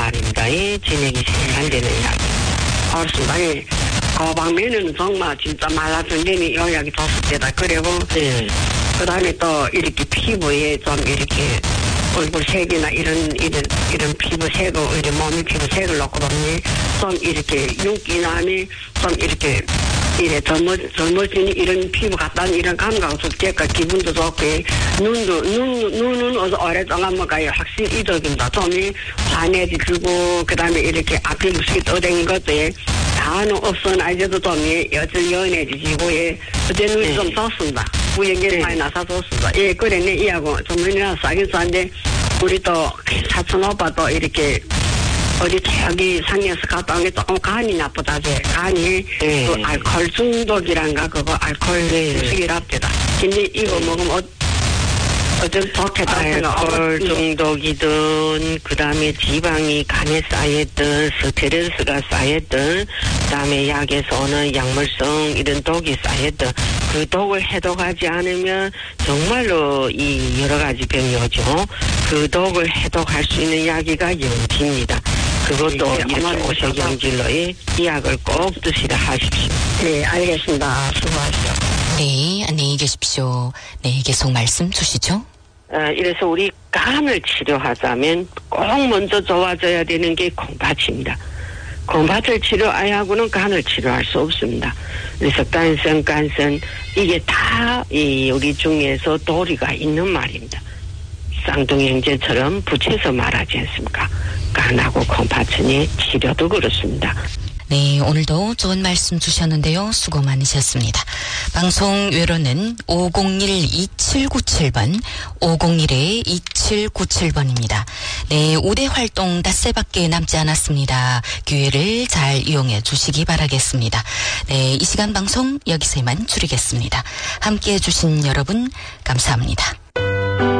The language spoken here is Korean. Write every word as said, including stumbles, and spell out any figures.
말입니다. 이 진액이 안 되는 약. 그렇습니다. 예. 그 방면에는 정말 진짜 말라성균이 영향이 좋습니다. 그리고 네. 그 다음에 또 이렇게 피부에 좀 이렇게 얼굴 색이나 이런 이런 이런 피부색을 이렇게 몸의 피부색을 놓고 보면 좀 이렇게 윤기남이 좀 이렇게 이래 젊어 젊어지는 이런 피부 같다는 이런 감각을 좋게까 기분도 좋고 눈도 눈 눈은 어서 오랫동안 뭐가요 확실히 이적입니다. 좀이 환해지고 그 다음에 이렇게 앞에 무식이 떠다니는 것도 다는 없으나 이제도 좀 여전 연해지고 예 어제 눈이 좀 좋습니다. 부연결이 많이 나서 좋습니다. 예 그래네 이하고 전문이나 싸긴 싼데 우리 또 사촌 오빠도 이렇게 어디 저기 상해에서 갔다 온 게 조금 간이 나쁘다지. 간이 네. 그 알코올 중독이란가 그거 알코올 중독이랍니다. 근데 이거 먹으면 어, 어떤 좋겠다 생각. 알코올 중독이든 그다음에 지방이 간에 쌓였든 스트레스가 쌓였든 그다음에 약에서 오는 약물성 이런 독이 쌓였든 그 독을 해독하지 않으면 정말로 이 여러 가지 병이 오죠. 그 독을 해독할 수 있는 약이가 영피입니다. 그것도 네, 이렇게 오색용질로의 이 약을 꼭 드시라 하십시오. 네, 알겠습니다. 수고하십시오. 네, 안녕히 계십시오. 네, 계속 말씀 주시죠. 어, 이래서 우리 간을 치료하자면 꼭 먼저 좋아져야 되는 게 콩팥입니다. 콩팥을 치료하고는 간을 치료할 수 없습니다. 그래서 간선, 간선 이게 다 이 우리 중에서 도리가 있는 말입니다. 쌍둥이 형제처럼 붙여서 말하지 않습니까? 간하고 콩팥은의 치료도 그렇습니다. 네, 오늘도 좋은 말씀 주셨는데요. 수고 많으셨습니다. 방송 외로는 오공일 이칠구칠 번, 오공일 이칠구칠 번입니다. 네, 오 대 활동 닷새밖에 남지 않았습니다. 기회를 잘 이용해 주시기 바라겠습니다. 네, 이 시간 방송 여기서 이만 줄이겠습니다. 함께해 주신 여러분 감사합니다.